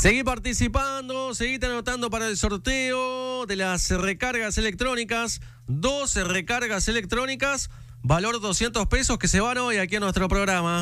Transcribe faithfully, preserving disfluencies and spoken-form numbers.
Seguí participando, seguí anotando para el sorteo de las recargas electrónicas. doce recargas electrónicas, valor doscientos pesos que se van hoy aquí a nuestro programa.